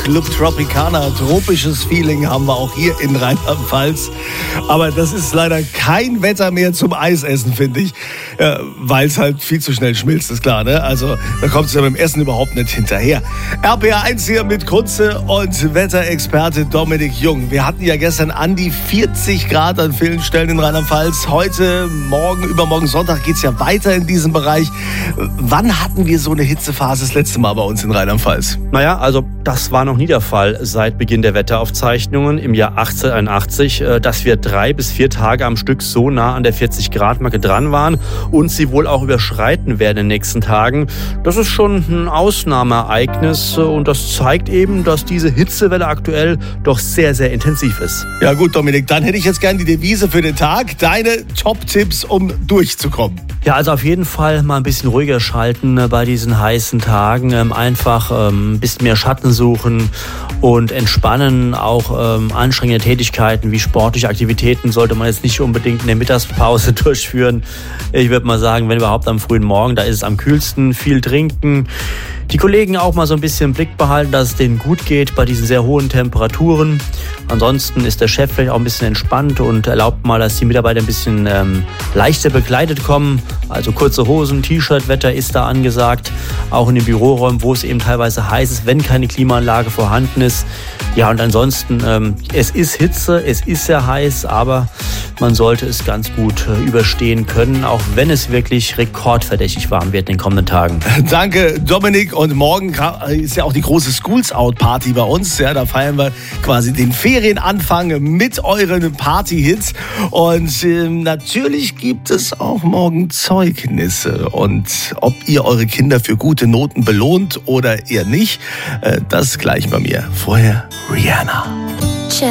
Club Tropicana. Tropisches Feeling haben wir auch hier in Rheinland-Pfalz. Aber das ist leider kein Wetter mehr zum Eisessen, finde ich. Weil es halt viel zu schnell schmilzt, ist klar, ne? Also da kommt es ja beim Essen überhaupt nicht hinterher. RPR1 hier mit Kunze und Wetterexperte Dominik Jung. Wir hatten ja gestern an die 40 Grad an vielen Stellen in Rheinland-Pfalz. Heute, morgen, übermorgen Sonntag geht es ja weiter in diesem Bereich. Wann hatten wir so eine Hitzephase das letzte Mal bei uns in Rheinland-Pfalz? Naja, also das war noch nie der Fall seit Beginn der Wetteraufzeichnungen im Jahr 1881, dass wir 3 bis 4 Tage am Stück so nah an der 40-Grad-Marke dran waren und sie wohl auch überschreiten werden in den nächsten Tagen. Das ist schon ein Ausnahmeereignis und das zeigt eben, dass diese Hitzewelle aktuell doch sehr, sehr intensiv ist. Ja gut, Dominik, dann hätte ich jetzt gerne die Devise für den Tag. Deine Top-Tipps, um durchzukommen. Ja, also auf jeden Fall mal ein bisschen ruhiger schalten bei diesen heißen Tagen. Einfach ein bisschen mehr Schatten suchen und entspannen. Auch anstrengende Tätigkeiten wie sportliche Aktivitäten sollte man jetzt nicht unbedingt in der Mittagspause durchführen. Ich würde mal sagen, wenn überhaupt am frühen Morgen, da ist es am kühlsten. Viel trinken. Die Kollegen auch mal so ein bisschen im Blick behalten, dass es denen gut geht bei diesen sehr hohen Temperaturen. Ansonsten ist der Chef vielleicht auch ein bisschen entspannt und erlaubt mal, dass die Mitarbeiter ein bisschen leichter bekleidet kommen. Also kurze Hosen, T-Shirt-Wetter ist da angesagt. Auch in den Büroräumen, wo es eben teilweise heiß ist, wenn keine Klimaanlage vorhanden ist. Ja, und ansonsten, es ist Hitze, es ist sehr heiß, aber man sollte es ganz gut überstehen können, auch wenn es wirklich rekordverdächtig warm wird in den kommenden Tagen. Danke, Dominik. Und morgen ist ja auch die große Schools Out Party bei uns. Ja, da feiern wir quasi den Ferienanfang mit euren Party-Hits. Und natürlich gibt es auch morgen Zeugnisse. Und ob ihr eure Kinder für gute Noten belohnt oder eher nicht, das gleich bei mir. Vorher Rihanna.